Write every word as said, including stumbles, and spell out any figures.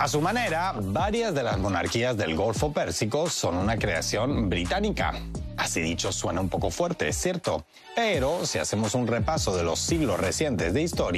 A su manera, varias de las monarquías del Golfo Pérsico son una creación británica. Así dicho, suena un poco fuerte, es cierto, pero si hacemos un repaso de los siglos recientes de historia,